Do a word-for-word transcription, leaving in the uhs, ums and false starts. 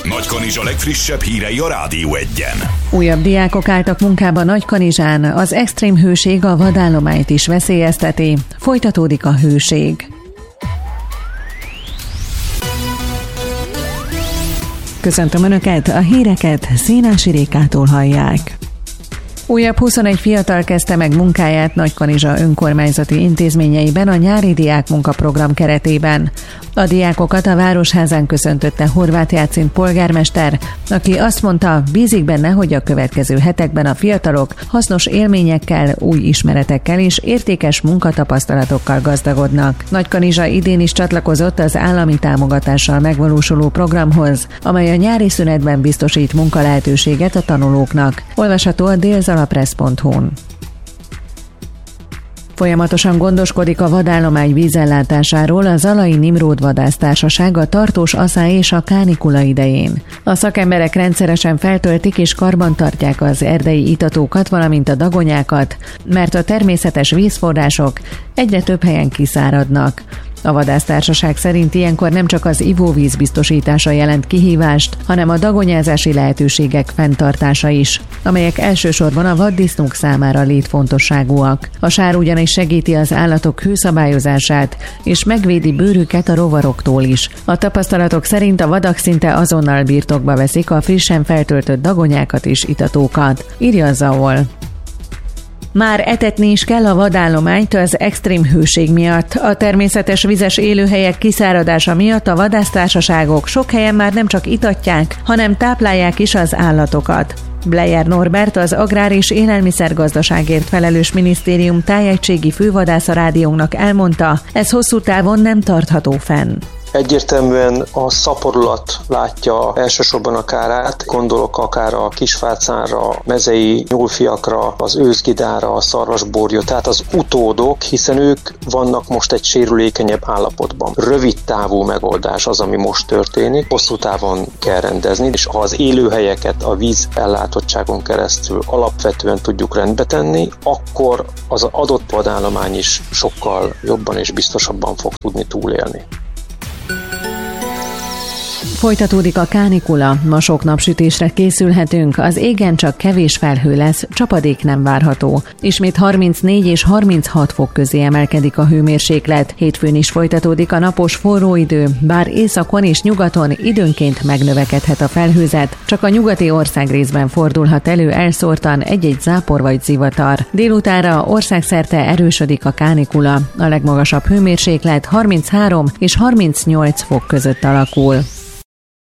Nagykanizsa legfrissebb hírei a Rádió Egyen. Újabb diákok álltak munkába Nagykanizsán, az extrém hőség a vadállományt is veszélyezteti. Folytatódik a hőség. Köszöntöm Önöket, a híreket Szénási Rékától hallják. Újabb huszonegy fiatal kezdte meg munkáját Nagykanizsa önkormányzati intézményeiben a nyári diákmunkaprogram keretében. A diákokat a Városházán köszöntötte Horváth Jácint polgármester, aki azt mondta, bízik benne, hogy a következő hetekben a fiatalok hasznos élményekkel, új ismeretekkel és értékes munkatapasztalatokkal gazdagodnak. Nagykanizsa idén is csatlakozott az állami támogatással megvalósuló programhoz, amely a nyári szünetben biztosít munkalehetőséget a tanulóknak. Olvasható a délzalapress pont hu-n. Folyamatosan gondoskodik a vadállomány vízellátásáról a Zalai Nimród Vadásztársaság a tartós aszály és a kánikula idején. A szakemberek rendszeresen feltöltik és karbantartják az erdei itatókat, valamint a dagonyákat, mert a természetes vízforrások egyre több helyen kiszáradnak. A vadásztársaság szerint ilyenkor nem csak az ivóvíz biztosítása jelent kihívást, hanem a dagonyázási lehetőségek fenntartása is, amelyek elsősorban a vaddisznók számára létfontosságúak. A sár ugyanis segíti az állatok hőszabályozását, és megvédi bőrüket a rovaroktól is. A tapasztalatok szerint a vadak szinte azonnal birtokba veszik a frissen feltöltött dagonyákat és itatókat, írja a Zaol. Már etetni is kell a vadállományt az extrém hőség miatt. A természetes vizes élőhelyek kiszáradása miatt a vadásztársaságok sok helyen már nem csak itatják, hanem táplálják is az állatokat. Bleyer Norbert, az Agrár- és Élelmiszergazdaságért felelős minisztérium tájegységi fővadász a rádiónknak elmondta, ez hosszú távon nem tartható fenn. Egyértelműen a szaporulat látja elsősorban a kárát, gondolok akár a kisfácánra, mezei nyúlfiakra, az őszgidára, a szarvasborjra, tehát az utódok, hiszen ők vannak most egy sérülékenyebb állapotban. Rövid távú megoldás az, ami most történik, hosszú távon kell rendezni, és ha az élőhelyeket a víz ellátottságon keresztül alapvetően tudjuk rendbe tenni, akkor az adott vadállomány is sokkal jobban és biztosabban fog tudni túlélni. Folytatódik a kánikula, ma sok napsütésre készülhetünk, az égen csak kevés felhő lesz, csapadék nem várható. Ismét harmincnégy és harminchat fok közé emelkedik a hőmérséklet, hétfőn is folytatódik a napos forró idő, bár északon és nyugaton időnként megnövekedhet a felhőzet, csak a nyugati országrészben fordulhat elő elszórtan egy-egy zápor vagy zivatar. Délutánra országszerte erősödik a kánikula, a legmagasabb hőmérséklet harminchárom és harmincnyolc fok között alakul.